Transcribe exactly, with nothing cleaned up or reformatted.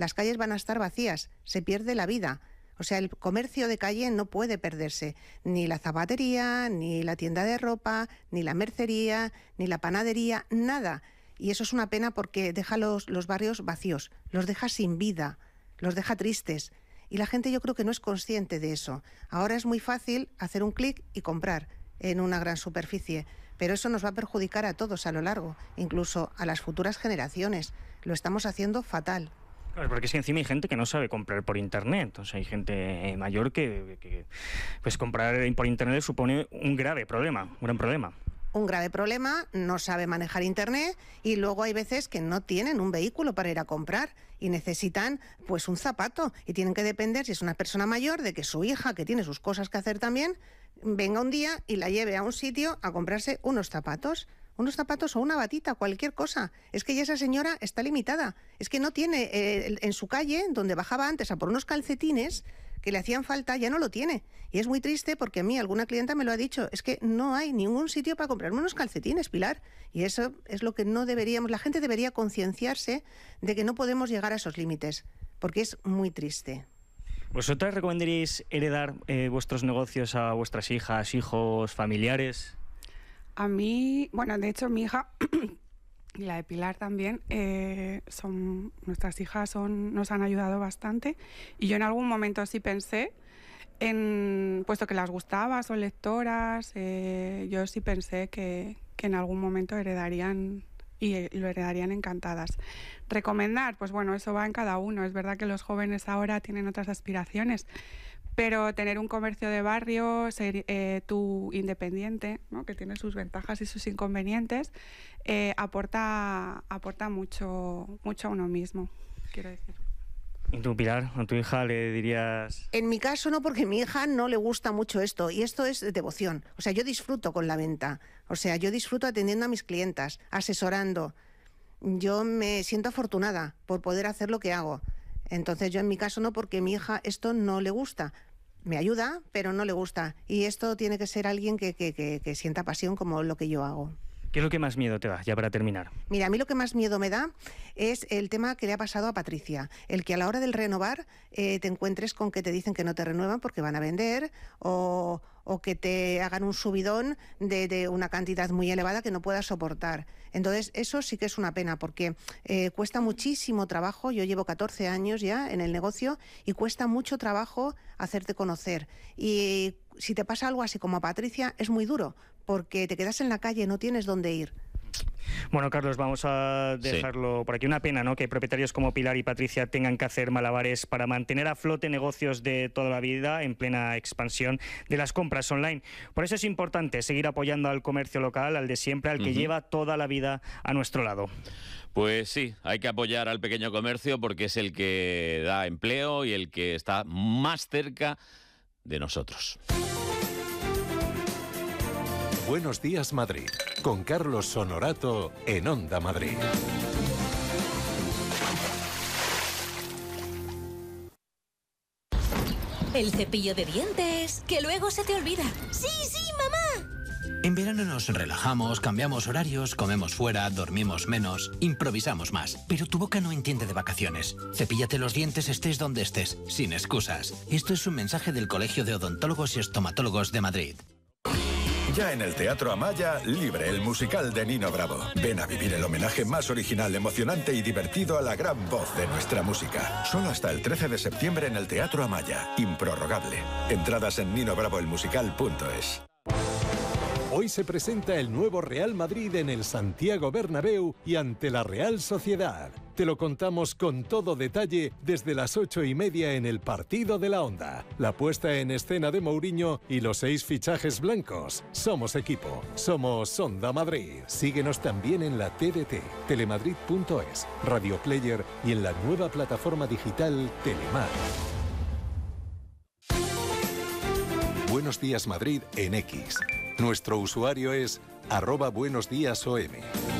las calles van a estar vacías, se pierde la vida. O sea, el comercio de calle no puede perderse, ni la zapatería, ni la tienda de ropa, ni la mercería, ni la panadería, nada. Y eso es una pena porque deja los, los barrios vacíos, los deja sin vida, los deja tristes. Y la gente yo creo que no es consciente de eso. Ahora es muy fácil hacer un clic y comprar en una gran superficie, pero eso nos va a perjudicar a todos a lo largo, incluso a las futuras generaciones. Lo estamos haciendo fatal. Claro, porque es que encima hay gente que no sabe comprar por internet. O sea, hay gente mayor que, que pues comprar por internet supone un grave problema, un gran problema. Un grave problema, no sabe manejar internet y luego hay veces que no tienen un vehículo para ir a comprar y necesitan pues un zapato y tienen que depender, si es una persona mayor, de que su hija, que tiene sus cosas que hacer también, venga un día y la lleve a un sitio a comprarse unos zapatos. Unos zapatos o una batita, cualquier cosa. Es que ya esa señora está limitada. Es que no tiene eh, en su calle, donde bajaba antes a por unos calcetines que le hacían falta, ya no lo tiene. Y es muy triste porque a mí alguna clienta me lo ha dicho. Es que no hay ningún sitio para comprarme unos calcetines, Pilar. Y eso es lo que no deberíamos... La gente debería concienciarse de que no podemos llegar a esos límites, porque es muy triste. ¿Vosotras recomendaríais heredar eh, vuestros negocios a vuestras hijas, hijos, familiares? A mí, bueno, de hecho mi hija y la de Pilar también, eh, son nuestras hijas son nos han ayudado bastante y yo en algún momento sí pensé, en, puesto que las gustaba, son lectoras, eh, yo sí pensé que, que en algún momento heredarían y lo heredarían encantadas. Recomendar, pues bueno, eso va en cada uno. Es verdad que los jóvenes ahora tienen otras aspiraciones, pero tener un comercio de barrio, ser eh, tú independiente, ¿no?, que tiene sus ventajas y sus inconvenientes, eh, aporta, aporta mucho, mucho a uno mismo, quiero decir. ¿Y tú, Pilar, a tu hija le dirías...? En mi caso no, porque a mi hija no le gusta mucho esto, y esto es devoción. O sea, yo disfruto con la venta, o sea, yo disfruto atendiendo a mis clientas, asesorando. Yo me siento afortunada por poder hacer lo que hago. Entonces yo en mi caso no, porque a mi hija esto no le gusta. Me ayuda, pero no le gusta. Y esto tiene que ser alguien que, que, que, que sienta pasión como lo que yo hago. ¿Qué es lo que más miedo te da, ya para terminar? Mira, a mí lo que más miedo me da es el tema que le ha pasado a Patricia. El que a la hora del renovar eh, te encuentres con que te dicen que no te renuevan porque van a vender o, o que te hagan un subidón de, de una cantidad muy elevada que no puedas soportar. Entonces, eso sí que es una pena porque eh, cuesta muchísimo trabajo. Yo llevo catorce años ya en el negocio y cuesta mucho trabajo hacerte conocer. Y si te pasa algo así como a Patricia, es muy duro porque te quedas en la calle, no tienes dónde ir. Bueno, Carlos, vamos a dejarlo sí. por aquí. Una pena, ¿no?, que propietarios como Pilar y Patricia tengan que hacer malabares para mantener a flote negocios de toda la vida en plena expansión de las compras online. Por eso es importante seguir apoyando al comercio local, al de siempre, al que uh-huh. lleva toda la vida a nuestro lado. Pues sí, hay que apoyar al pequeño comercio porque es el que da empleo y el que está más cerca de nosotros. Buenos días, Madrid, con Carlos Honorato en Onda Madrid. El cepillo de dientes, que luego se te olvida. ¡Sí, sí, mamá! En verano nos relajamos, cambiamos horarios, comemos fuera, dormimos menos, improvisamos más. Pero tu boca no entiende de vacaciones. Cepíllate los dientes estés donde estés, sin excusas. Esto es un mensaje del Colegio de Odontólogos y Estomatólogos de Madrid. Ya en el Teatro Amaya, Libre, el musical de Nino Bravo. Ven a vivir el homenaje más original, emocionante y divertido a la gran voz de nuestra música. Solo hasta el trece de septiembre en el Teatro Amaya. Improrrogable. Entradas en nino bravo el musical punto es. Hoy se presenta el nuevo Real Madrid en el Santiago Bernabéu y ante la Real Sociedad. Te lo contamos con todo detalle desde las ocho y media en el Partido de la Onda. La puesta en escena de Mourinho y los seis fichajes blancos. Somos equipo, somos Onda Madrid. Síguenos también en la T D T, telemadrid punto es, Radio Player y en la nueva plataforma digital Telemar. Buenos días, Madrid en X. Nuestro usuario es arroba buenos días O M.